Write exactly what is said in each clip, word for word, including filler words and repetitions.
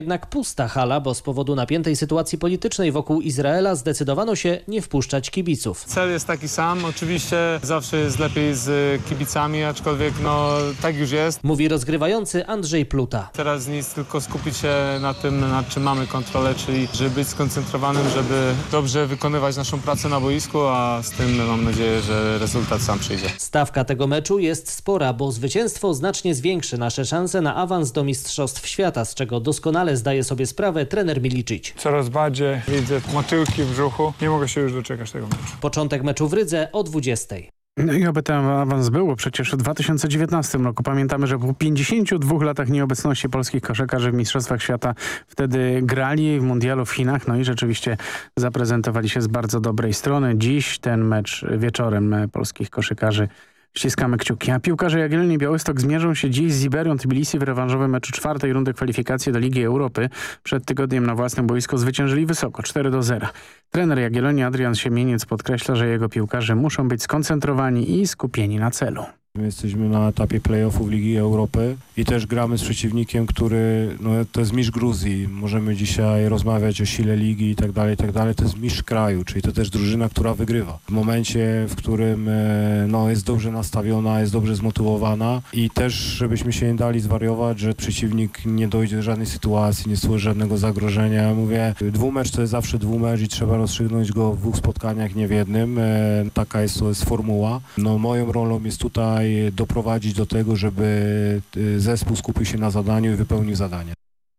Jednak pusta hala, bo z powodu napiętej sytuacji politycznej wokół Izraela zdecydowano się nie wpuszczać kibiców. Cel jest taki sam, oczywiście zawsze jest lepiej z kibicami, aczkolwiek no tak już jest. Mówi rozgrywający Andrzej Pluta. Teraz nic, tylko skupić się na tym, nad czym mamy kontrolę, czyli żeby być skoncentrowanym, żeby dobrze wykonywać naszą pracę na boisku, a z tym mam nadzieję, że rezultat sam przyjdzie. Stawka tego meczu jest spora, bo zwycięstwo znacznie zwiększy nasze szanse na awans do Mistrzostw Świata, z czego doskonale zdaje sobie sprawę trener Milicic. Coraz bardziej widzę motyłki w brzuchu. Nie mogę się już doczekać tego meczu. Początek meczu w Rydze o dwudziestej. No i oby ten awans było przecież w dwa tysiące dziewiętnastym roku. Pamiętamy, że po pięćdziesięciu dwóch latach nieobecności polskich koszykarzy w Mistrzostwach Świata wtedy grali w mundialu w Chinach, no i rzeczywiście zaprezentowali się z bardzo dobrej strony. Dziś ten mecz wieczorem polskich koszykarzy. Ściskamy kciuki. A piłkarze Jagiellonii Białystok zmierzą się dziś z Iberią Tbilisi w rewanżowym meczu czwartej rundy kwalifikacji do Ligi Europy. Przed tygodniem na własnym boisku zwyciężyli wysoko cztery do zera. Trener Jagiellonii Adrian Siemieniec podkreśla, że jego piłkarze muszą być skoncentrowani i skupieni na celu. My jesteśmy na etapie play-offów Ligi Europy i też gramy z przeciwnikiem, który no, to jest mistrz Gruzji. Możemy dzisiaj rozmawiać o sile ligi i tak dalej, i tak dalej. To jest mistrz kraju, czyli to też drużyna, która wygrywa. W momencie, w którym no, jest dobrze nastawiona, jest dobrze zmotywowana i też, żebyśmy się nie dali zwariować, że przeciwnik nie dojdzie do żadnej sytuacji, nie stworzy żadnego zagrożenia. Ja mówię, dwumecz to jest zawsze dwumecz i trzeba rozstrzygnąć go w dwóch spotkaniach, nie w jednym. E, taka jest, to jest formuła. No, moją rolą jest tutaj doprowadzić do tego, żeby zespół skupił się na zadaniu i wypełnił zadanie.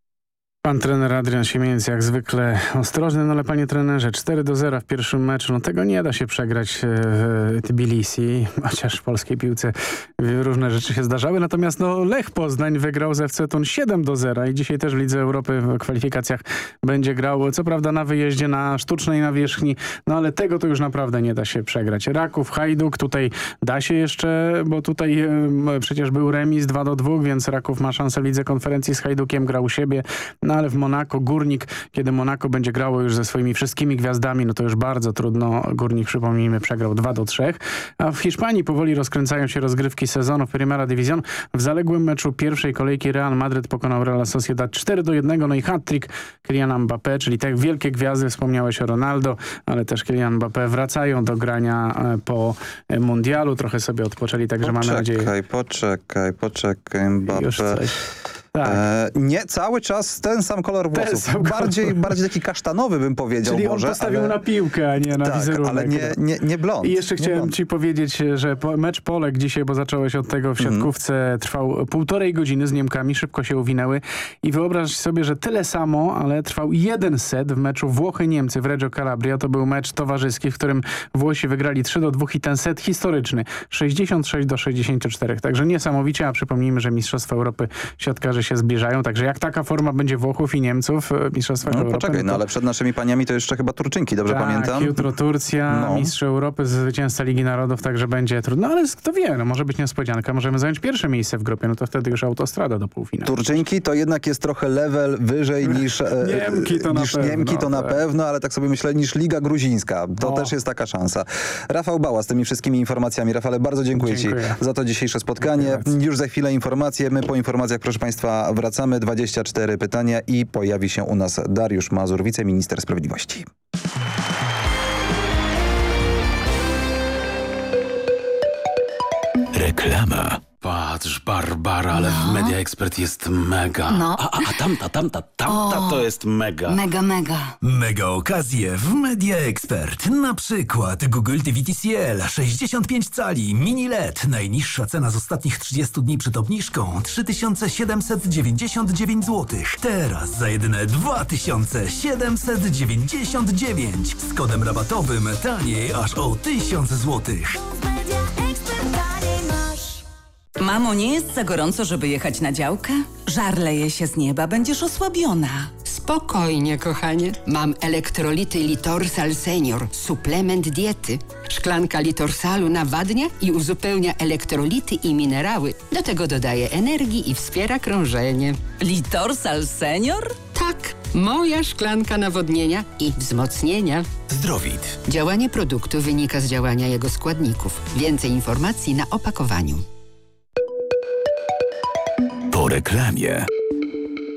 Pan trener Adrian Siemieniec jak zwykle ostrożny, no ale panie trenerze, cztery do zera w pierwszym meczu, no tego nie da się przegrać w Tbilisi, chociaż w polskiej piłce różne rzeczy się zdarzały, natomiast no Lech Poznań wygrał z F C Thun siedem do zera i dzisiaj też w Lidze Europy w kwalifikacjach będzie grał, co prawda na wyjeździe, na sztucznej nawierzchni, no ale tego to już naprawdę nie da się przegrać. Raków, Hajduk, tutaj da się jeszcze, bo tutaj e, przecież był remis dwa do dwóch, więc Raków ma szansę w Lidze Konferencji, z Hajdukiem grał u siebie, no ale w Monako Górnik, kiedy Monako będzie grało już ze swoimi wszystkimi gwiazdami, no to już bardzo trudno. Górnik, przypomnijmy, przegrał dwa do trzech. A w Hiszpanii powoli rozkręcają się rozgrywki sezonu w Primera División. W zaległym meczu pierwszej kolejki Real Madryt pokonał Real Sociedad cztery do jednego, no i hat-trick Kyliana Mbappé, czyli te wielkie gwiazdy, wspomniałeś o Ronaldo, ale też Kylian Mbappé wracają do grania po mundialu. Trochę sobie odpoczęli, także poczekaj, mamy nadzieję. Poczekaj, poczekaj, poczekaj, Mbappé. Już coś. Tak. E, nie, cały czas ten sam kolor włosów. sam bardziej, kolor. bardziej taki kasztanowy bym powiedział. Czyli może, on postawił ale... na piłkę, a nie na tak, wizerunek. ale nie, nie, nie blond. I jeszcze nie chciałem blond. ci powiedzieć, że mecz Polek dzisiaj, bo zacząłeś od tego w siatkówce, mm. trwał półtorej godziny z Niemkami, szybko się uwinęły i wyobraź sobie, że tyle samo, ale trwał jeden set w meczu Włochy-Niemcy w Reggio Calabria. To był mecz towarzyski, w którym Włosi wygrali trzy do dwóch i ten set historyczny sześćdziesiąt sześć do sześćdziesięciu czterech. Także niesamowicie, a przypomnijmy, że Mistrzostwa Europy siatkarze się zbliżają, także jak taka forma będzie Włochów i Niemców w Mistrzostwach no, Europy. Poczekaj, no, no to... ale przed naszymi paniami to jeszcze chyba Turczynki, dobrze tak, pamiętam? jutro Turcja, no. mistrz Europy, zwycięzca Ligi Narodów, także będzie trudno, ale kto wie, no może być niespodzianka, możemy zająć pierwsze miejsce w grupie, no to wtedy już autostrada do półfinału. Turczynki to jednak jest trochę level wyżej niż Niemki, to, niż na pewno, Niemki to na tak. pewno, ale tak sobie myślę, niż Liga Gruzińska. To o. też jest taka szansa. Rafał Bała z tymi wszystkimi informacjami. Rafale, bardzo dziękuję, dziękuję Ci za to dzisiejsze spotkanie. Już za chwilę informacje. My po informacjach, proszę Państwa, wracamy. dwadzieścia cztery pytania i pojawi się u nas Dariusz Mazur, wiceminister sprawiedliwości. Reklama. Patrz, Barbara, ale no. w Media Expert jest mega. No. A, a, a tamta, tamta, tamta o. to jest mega. Mega, mega. Mega okazje w Media Expert. Na przykład Google T V T C L sześćdziesiąt pięć cali mini L E D. Najniższa cena z ostatnich trzydziestu dni przed obniżką trzy tysiące siedemset dziewięćdziesiąt dziewięć złotych. Teraz za jedyne dwa tysiące siedemset dziewięćdziesiąt dziewięć. Z kodem rabatowym taniej aż o tysiąc złotych. Mamo, nie jest za gorąco, żeby jechać na działkę? Żar leje się z nieba, będziesz osłabiona. Spokojnie, kochanie. Mam elektrolity Litorsal Senior, suplement diety. Szklanka Litorsalu nawadnia i uzupełnia elektrolity i minerały. Do tego dodaje energii i wspiera krążenie. Litorsal Senior? Tak, moja szklanka nawodnienia i wzmocnienia. Zdrowit. Działanie produktu wynika z działania jego składników. Więcej informacji na opakowaniu. Po reklamie.